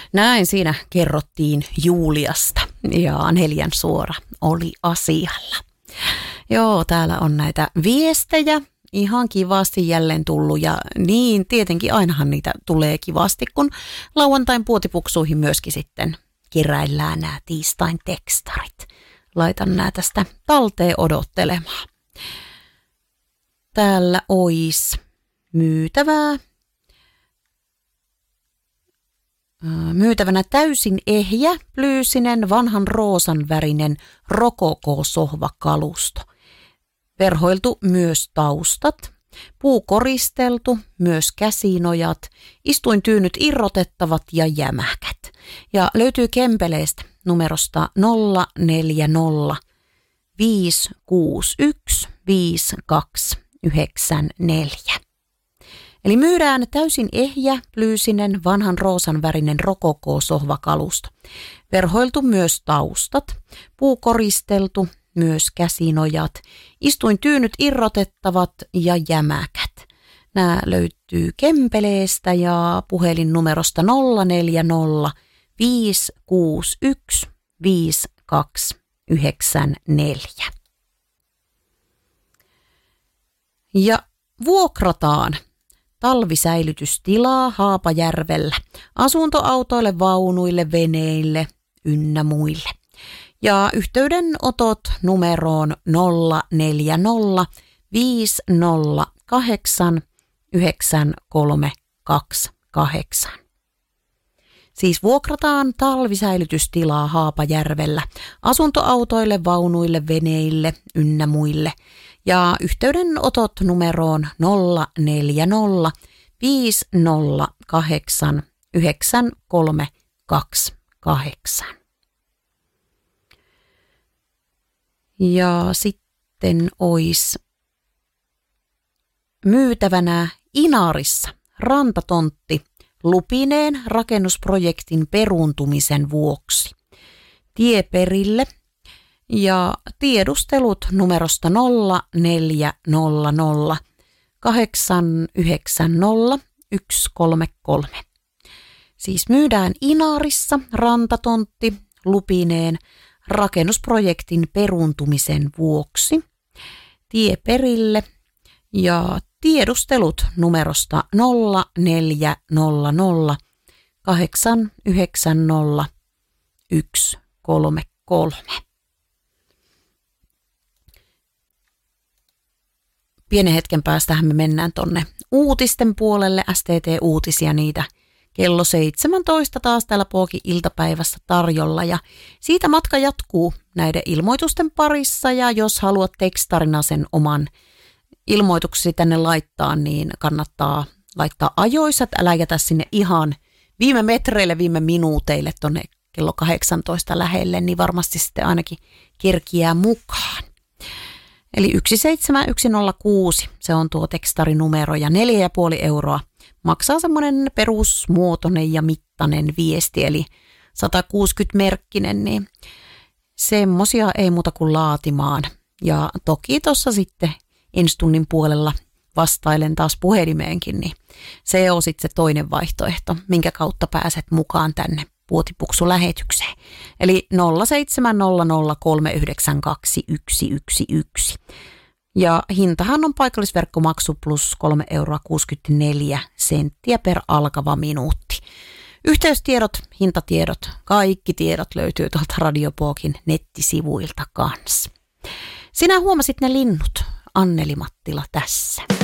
Näin siinä kerrottiin Juliasta ja Anelian Suora oli asialla. Joo, täällä on näitä viestejä ihan kivasti jälleen tullut ja niin tietenkin ainahan niitä tulee kivasti, kun lauantain puotipuksuihin myöskin sitten keräillään nämä tiistain tekstarit. Laitan nämä tästä talteen odottelemaan. Täällä olisi myytävänä täysin ehjä, plyysinen, vanhan roosan värinen rokoko-sohvakalusto. Verhoiltu myös taustat, puukoristeltu, myös käsinojat, istuintyynyt irrotettavat ja jämäkät. Ja löytyy Kempeleestä numerosta 040 561 5294. Eli myydään täysin ehjä, plyysinen, vanhan roosan värinen rokoko-sohvakalusto. Verhoiltu myös taustat, puukoristeltu, myös käsinojat, istuintyynyt irrotettavat ja jämäkät. Nämä löytyy Kempeleestä ja puhelinnumerosta 040 561 5294. Ja vuokrataan talvisäilytystilaa Haapajärvellä asuntoautoille, vaunuille, veneille ynnä muille. Ja yhteydenotot numeroon 040 508 9328. Siis vuokrataan talvisäilytystilaa Haapajärvellä asuntoautoille, vaunuille, veneille ynnä muille. Ja yhteydenotot numeroon 040 508 9328. Ja sitten olisi myytävänä Inarissa rantatontti lupineen rakennusprojektin peruuntumisen vuoksi. Tie perille ja tiedustelut numerosta 0400 890 133. Siis myydään Inarissa rantatontti lupineen rakennusprojektin peruuntumisen vuoksi. Tie perille ja tiedustelut numerosta 0400 890 133. Pienen hetken päästähän me mennään tonne uutisten puolelle, STT-uutisia niitä kello 17 taas täällä Pookin iltapäivässä tarjolla ja siitä matka jatkuu näiden ilmoitusten parissa ja jos haluat tekstarina sen oman ilmoituksesi tänne laittaa, niin kannattaa laittaa ajoissa, että älä jätä sinne ihan viime metreille, viime minuuteille tonne kello 18 lähelle, niin varmasti sitten ainakin kerkiää mukaan. Eli 17106, se on tuo tekstarinumero ja 4,5 € maksaa semmoinen perusmuotoinen ja mittainen viesti, eli 160-merkkinen, niin semmosia ei muuta kuin laatimaan. Ja toki tuossa sitten ensi tunnin puolella vastailen taas puhelimeenkin, niin se on sitten se toinen vaihtoehto, minkä kautta pääset mukaan tänne Puotipuksu-lähetykseen. Eli 0700392 Ja hintahan on paikallisverkkomaksu plus 3,64 € per alkava minuutti. Yhteystiedot, hintatiedot, kaikki tiedot löytyy tuolta Radio Pookin nettisivuilta kanssa. Sinä huomasit ne linnut, Anneli Mattila tässä.